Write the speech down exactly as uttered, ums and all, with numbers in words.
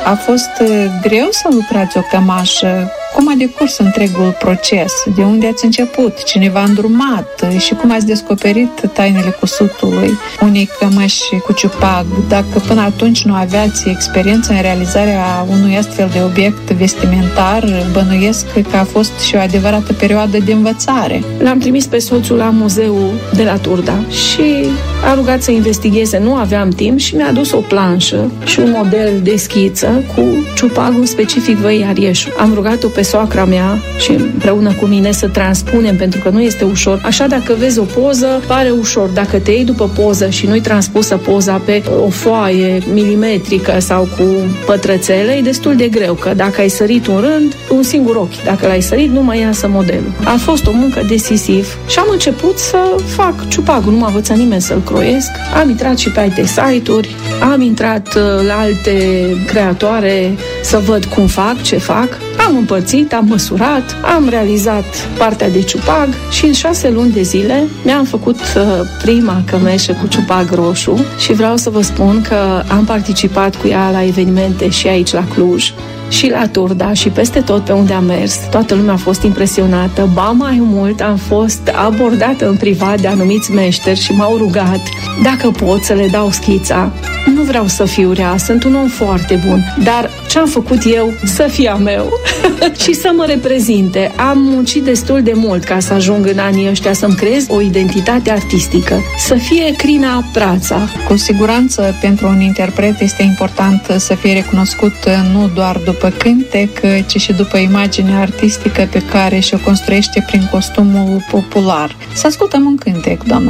A fost greu să lucrați o cămașă? Cum a decurs întregul proces? De unde ați început? Cine v-a îndrumat? Și cum ați descoperit tainele cusutului unei cămăși cu ciupag? Dacă până atunci nu aveați experiență în realizarea unui astfel de obiect vestimentar, bănuiesc că a fost și o adevărată perioadă de învățare. L-am trimis pe soțul la muzeul de la Turda și a rugat să investigheze. Nu aveam timp și mi-a adus o planșă și un model de schiță cu ciupagul specific văii Arieșu. Am rugat-o pe soacra mea și împreună cu mine să transpunem, pentru că nu este ușor. Așa, dacă vezi o poză, pare ușor. Dacă te iei după poză și nu-i transpusă poza pe o foaie milimetrică sau cu pătrățele, e destul de greu, că dacă ai sărit un rând, un singur ochi. Dacă l-ai sărit, nu mai iasă modelul. A fost o muncă decisiv și am început să fac ciupagul. Nu m-a învățat nimeni să-l croiesc. Am intrat și pe alte site-uri, am intrat la alte creatoare să văd cum fac, ce fac. Am împărțit, am măsurat, am realizat partea de ciupag și în șase luni de zile mi-am făcut uh, prima cămeșă cu ciupag roșu și vreau să vă spun că am participat cu ea la evenimente și aici la Cluj și la Turda și peste tot pe unde am mers. Toată lumea a fost impresionată. Ba mai mult, am fost abordată în privat de anumiți meșteri și m-au rugat dacă pot să le dau schița. Nu vreau să fiu rea, sunt un om foarte bun, dar ce-am făcut eu să fie a meu și să mă reprezinte. Am muncit destul de mult ca să ajung în anii ăștia să-mi creez o identitate artistică, să fie Crina Prața. Cu siguranță, pentru un interpret este important să fie recunoscut nu doar după cântec, ci și după imaginea artistică pe care și-o construiește prin costumul popular. Să ascultăm un cântec, doamna